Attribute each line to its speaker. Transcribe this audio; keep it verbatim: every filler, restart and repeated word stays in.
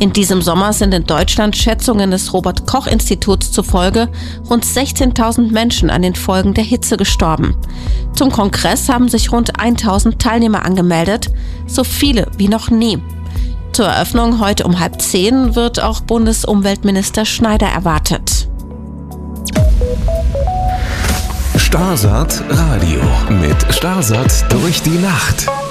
Speaker 1: In diesem Sommer sind in Deutschland Schätzungen des Robert-Koch-Instituts zufolge rund sechzehntausend Menschen an den Folgen der Hitze gestorben. Zum Kongress haben sich rund tausend Teilnehmer angemeldet, so viele wie noch nie. Zur Eröffnung heute um halb zehn wird auch Bundesumweltminister Schneider erwartet.
Speaker 2: Starsat Radio mit Starsat durch die Nacht.